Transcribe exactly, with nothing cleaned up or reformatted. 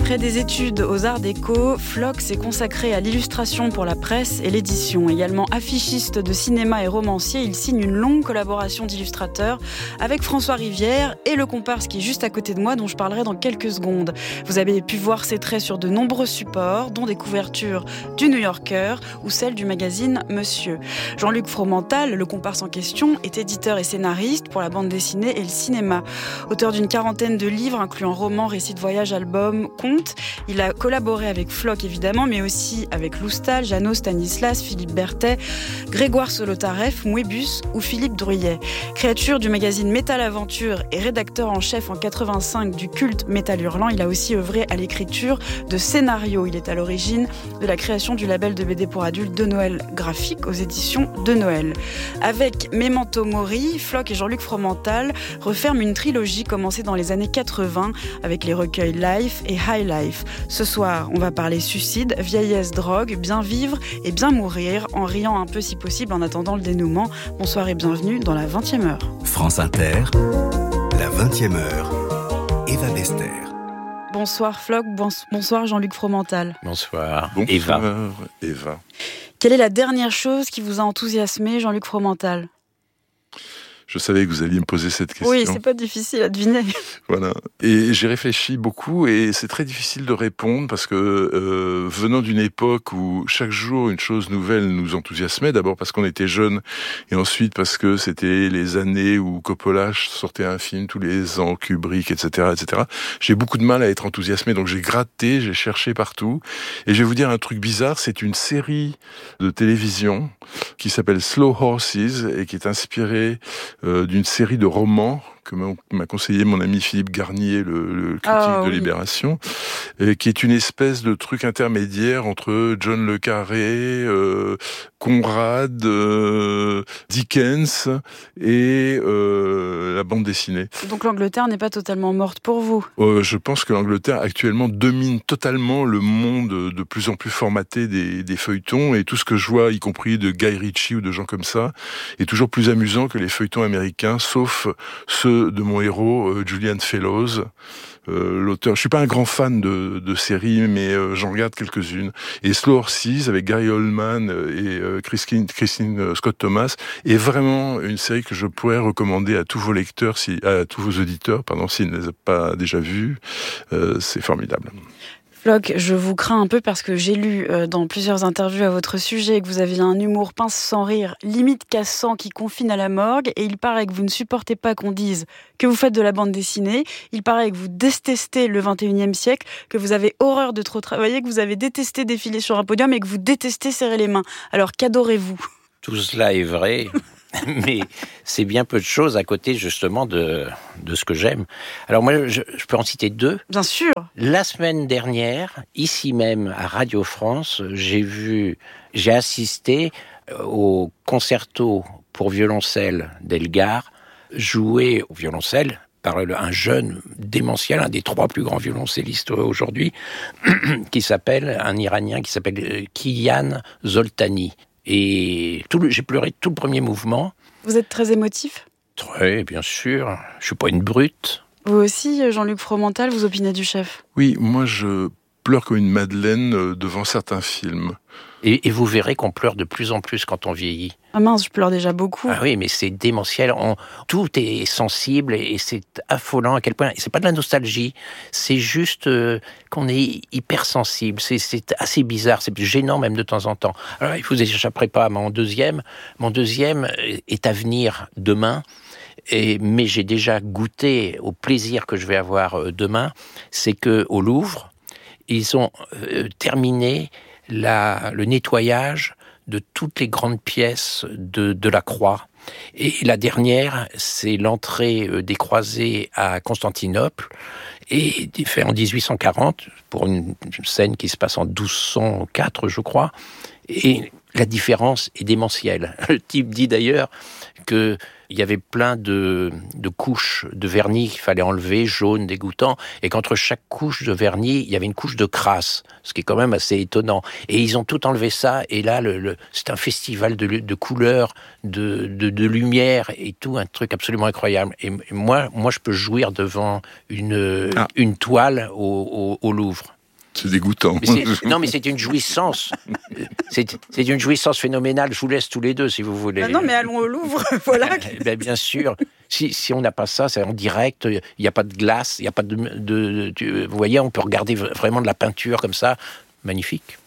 Après des études aux Arts Déco, Floch s'est consacré à l'illustration pour la presse et l'édition. Également affichiste de cinéma et romancier, il signe une longue collaboration d'illustrateurs avec François Rivière et le comparse qui est juste à côté de moi, dont je parlerai dans quelques secondes. Vous avez pu voir ses traits sur de nombreux supports, dont des couvertures du New Yorker ou celles du magazine Monsieur. Jean-Luc Fromental, le comparse en question, est éditeur et scénariste pour la bande dessinée et le cinéma. Auteur d'une quarantaine de livres, incluant romans, récits de voyage, albums, contes. Il a collaboré avec Floch, évidemment, mais aussi avec Loustal, Jeannot Stanislas, Philippe Berthet, Grégoire Solotareff, Moebius ou Philippe Druyet. Créature du magazine Métal Aventure et rédacteur en chef en quatre-vingt-cinq du culte Métal Hurlant, il a aussi œuvré à l'écriture de scénarios. Il est à l'origine de la création du label de B D pour adultes de Noël graphique aux éditions de Noël. Avec Memento Mori, Floch et Jean-Luc Fromental referment une trilogie commencée dans les années quatre-vingts avec les recueils Life et High Life. Ce soir, on va parler suicide, vieillesse, drogue, bien vivre et bien mourir, en riant un peu si possible en attendant le dénouement. Bonsoir et bienvenue dans la vingtième heure. France Inter, la vingtième heure, Eva Bester. Bonsoir Floch, bonsoir Jean-Luc Fromental. Bonsoir, Bonsoir Eva. Eva. Quelle est la dernière chose qui vous a enthousiasmé, Jean-Luc Fromental ? Je savais que vous alliez me poser cette question. Oui, c'est pas difficile à deviner. Voilà. Et j'ai réfléchi beaucoup et c'est très difficile de répondre parce que euh, venant d'une époque où chaque jour une chose nouvelle nous enthousiasmait, d'abord parce qu'on était jeunes et ensuite parce que c'était les années où Coppola sortait un film tous les ans, Kubrick, et cetera, et cetera. J'ai beaucoup de mal à être enthousiasmé, donc j'ai gratté, j'ai cherché partout. Et je vais vous dire un truc bizarre, c'est une série de télévision qui s'appelle Slow Horses et qui est inspirée Euh, d'une série de romans que m'a conseillé mon ami Philippe Garnier, le, le critique oh, de oui. Libération, et qui est une espèce de truc intermédiaire entre John le Carré, euh, Conrad, euh, Dickens et euh, la bande dessinée. Donc l'Angleterre n'est pas totalement morte pour vous ? euh, Je pense que l'Angleterre actuellement domine totalement le monde de plus en plus formaté des, des feuilletons, et tout ce que je vois, y compris de Guy Ritchie ou de gens comme ça, est toujours plus amusant que les feuilletons américains, sauf ceux de mon héros, euh, Julian Fellowes, euh, l'auteur. Je suis pas un grand fan de, de séries, mais euh, j'en regarde quelques-unes. Et Slow Horses, avec Gary Oldman et euh, Christine, Christine Scott Thomas, est vraiment une série que je pourrais recommander à tous vos lecteurs, si, à tous vos auditeurs, pardon, s'ils ne les ont pas déjà vus. Euh, c'est formidable. Floch, je vous crains un peu parce que j'ai lu euh, dans plusieurs interviews à votre sujet que vous aviez un humour pince sans rire, limite cassant, qui confine à la morgue, et il paraît que vous ne supportez pas qu'on dise que vous faites de la bande dessinée, il paraît que vous détestez le vingt et unième siècle, que vous avez horreur de trop travailler, que vous avez détesté défiler sur un podium et que vous détestez serrer les mains. Alors qu'adorez-vous ? Tout cela est vrai, mais c'est bien peu de choses à côté justement de, de ce que j'aime. Alors moi, je, je peux en citer deux. Bien sûr. La semaine dernière, ici même à Radio France, j'ai vu, j'ai assisté au concerto pour violoncelle d'Elgar, joué au violoncelle par un jeune démentiel, un des trois plus grands violoncellistes aujourd'hui, qui s'appelle, un Iranien qui s'appelle Kiyan Zoltani. Et tout le, j'ai pleuré tout le premier mouvement. Vous êtes très émotif ? Très, bien sûr. Je suis pas une brute. Vous aussi, Jean-Luc Fromental, vous opinez du chef ? Oui, moi je pleure comme une madeleine devant certains films. Et, et vous verrez qu'on pleure de plus en plus quand on vieillit. Ah mince, je pleure déjà beaucoup. Ah oui, mais c'est démentiel. On, tout est sensible et, et c'est affolant à quel point. C'est pas de la nostalgie, c'est juste euh, qu'on est hypersensible. C'est, c'est assez bizarre, c'est gênant même de temps en temps. Alors, il vous échapperez pas à mon deuxième. Mon deuxième est à venir demain. Et, mais j'ai déjà goûté au plaisir que je vais avoir demain. C'est que au Louvre, ils ont euh, terminé la, le nettoyage de toutes les grandes pièces de, de la croix. Et la dernière, c'est l'entrée des croisés à Constantinople, et fait en dix-huit cent quarante, pour une scène qui se passe en douze cent quatre, je crois. Et la différence est démentielle. Le type dit d'ailleurs qu'il y avait plein de, de couches de vernis qu'il fallait enlever, jaunes, dégoûtants, et qu'entre chaque couche de vernis, il y avait une couche de crasse, ce qui est quand même assez étonnant. Et ils ont tout enlevé ça, et là, le, le, c'est un festival de, de couleurs, de, de, de lumière, et tout, un truc absolument incroyable. Et, et moi, moi, je peux jouir devant une, ah. une toile au, au, au Louvre. C'est dégoûtant. Mais c'est, non, mais c'est une jouissance. C'est, c'est une jouissance phénoménale. Je vous laisse tous les deux, si vous voulez. Ben non, mais allons au Louvre, voilà. Ben, bien sûr. Si, si on n'a pas ça, c'est en direct. Il n'y a pas de glace, il n'y a pas de, de, de... Vous voyez, on peut regarder vraiment de la peinture comme ça. Magnifique.